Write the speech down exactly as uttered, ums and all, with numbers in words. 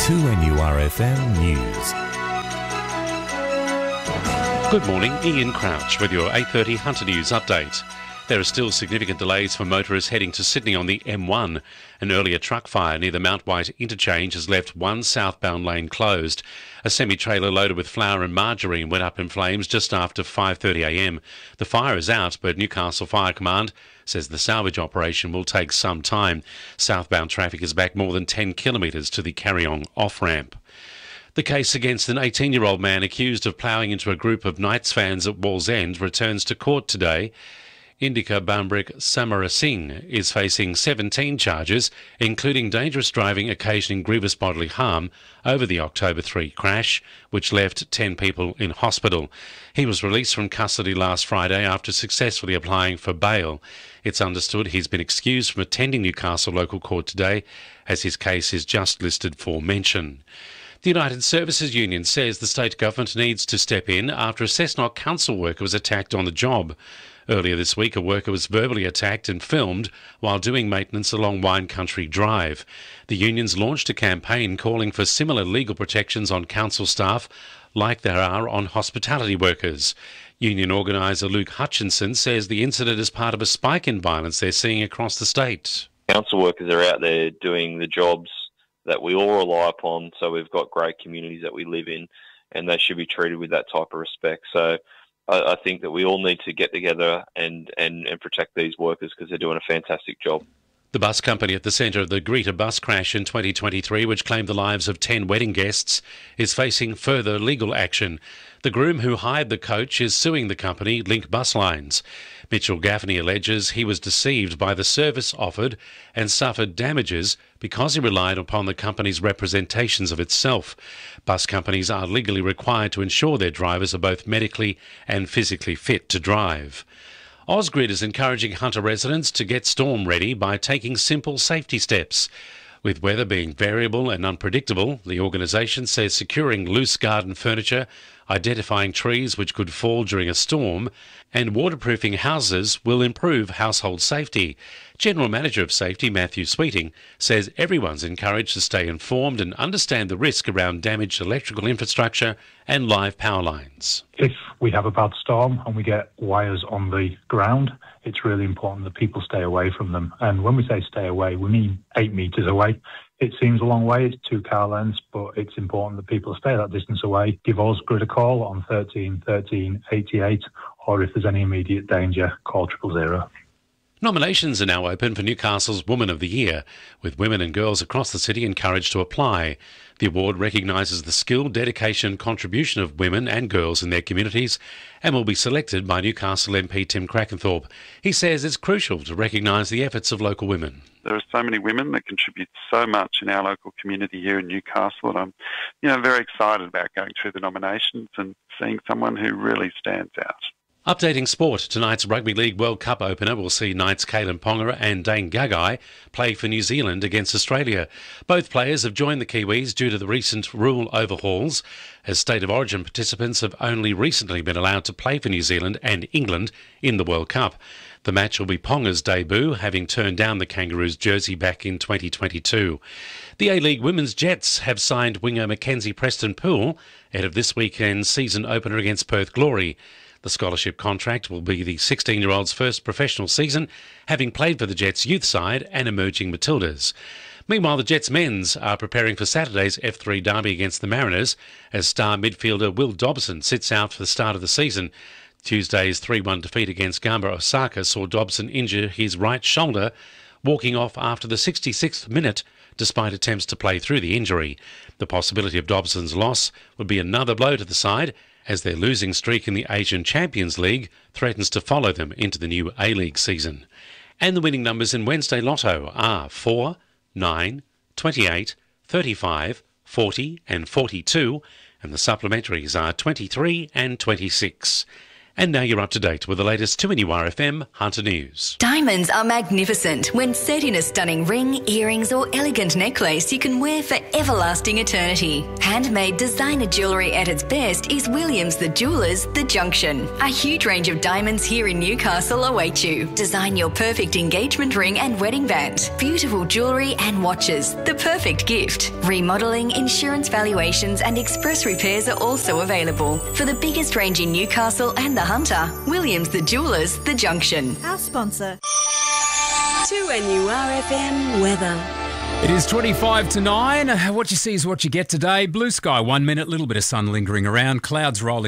two N U R F M News. Good morning, Ian Crouch with your eight thirty Hunter News update. There are still significant delays for motorists heading to Sydney on the M one. An earlier truck fire near the Mount White interchange has left one southbound lane closed. A semi-trailer loaded with flour and margarine went up in flames just after five thirty a m. The fire is out, but Newcastle Fire Command says the salvage operation will take some time. Southbound traffic is back more than ten kilometres to the Carryong off-ramp. The case against an eighteen-year-old man accused of ploughing into a group of Knights fans at Wallsend returns to court today. Indika Bambrick Samarasinghe is facing seventeen charges, including dangerous driving occasioning grievous bodily harm over the October third crash, which left ten people in hospital. He was released from custody last Friday after successfully applying for bail. It's understood he's been excused from attending Newcastle local court today, as his case is just listed for mention. The United Services Union says the state government needs to step in after a Cessnock council worker was attacked on the job. Earlier this week, a worker was verbally attacked and filmed while doing maintenance along Wine Country Drive. The unions launched a campaign calling for similar legal protections on council staff like there are on hospitality workers. Union organiser Luke Hutchinson says the incident is part of a spike in violence they're seeing across the state. Council workers are out there doing the jobs that we all rely upon, so we've got great communities that we live in, and they should be treated with that type of respect. So I, I think that we all need to get together and, and, and protect these workers because they're doing a fantastic job. The bus company at the centre of the Greta bus crash in twenty twenty-three, which claimed the lives of ten wedding guests, is facing further legal action. The groom who hired the coach is suing the company, Link Bus Lines. Mitchell Gaffney alleges he was deceived by the service offered and suffered damages because he relied upon the company's representations of itself. Bus companies are legally required to ensure their drivers are both medically and physically fit to drive. Ausgrid is encouraging Hunter residents to get storm ready by taking simple safety steps. With weather being variable and unpredictable, the organisation says securing loose garden furniture, identifying trees which could fall during a storm, and waterproofing houses will improve household safety. General Manager of Safety Matthew Sweeting says everyone's encouraged to stay informed and understand the risk around damaged electrical infrastructure and live power lines. If we have a bad storm and we get wires on the ground, it's really important that people stay away from them. And when we say stay away, we mean eight metres away. It seems a long way, it's two car lengths, but it's important that people stay that distance away. Give Ausgrid a call on thirteen thirteen eighty-eight, or if there's any immediate danger, call triple zero. Nominations are now open for Newcastle's Woman of the Year, with women and girls across the city encouraged to apply. The award recognises the skill, dedication and contribution of women and girls in their communities and will be selected by Newcastle M P Tim Crackenthorpe. He says it's crucial to recognise the efforts of local women. There are so many women that contribute so much in our local community here in Newcastle, and I'm you know, very excited about going through the nominations and seeing someone who really stands out. Updating sport, tonight's Rugby League World Cup opener will see Knights' Kalen Ponga and Dane Gagai play for New Zealand against Australia. Both players have joined the Kiwis due to the recent rule overhauls, as State of Origin participants have only recently been allowed to play for New Zealand and England in the World Cup. The match will be Ponga's debut, having turned down the Kangaroos jersey back in twenty twenty-two. The A-League Women's Jets have signed winger Mackenzie Preston-Poole ahead of this weekend's season opener against Perth Glory. The scholarship contract will be the sixteen-year-old's first professional season, having played for the Jets' youth side and emerging Matildas. Meanwhile, the Jets men's are preparing for Saturday's F three derby against the Mariners, as star midfielder Will Dobson sits out for the start of the season. Tuesday's three one defeat against Gamba Osaka saw Dobson injure his right shoulder, walking off after the sixty-sixth minute despite attempts to play through the injury. The possibility of Dobson's loss would be another blow to the side, as their losing streak in the Asian Champions League threatens to follow them into the new A-League season. And the winning numbers in Wednesday Lotto are four, nine, twenty-eight, thirty-five, forty and forty-two, and the supplementaries are twenty-three and twenty-six. And now you're up to date with the latest two N U R F M Hunter News. Diamonds are magnificent when set in a stunning ring, earrings or elegant necklace you can wear for everlasting eternity. Handmade designer jewellery at its best is Williams the Jewellers The Junction. A huge range of diamonds here in Newcastle await you. Design your perfect engagement ring and wedding band. Beautiful jewellery and watches, the perfect gift. Remodelling, insurance valuations and express repairs are also available. For the biggest range in Newcastle and the Hunter, Williams the Jewellers The Junction. Our sponsor. two N U R F M weather. It is twenty-five to nine. What you see is what you get today. Blue sky one minute, little bit of sun lingering around, clouds rolling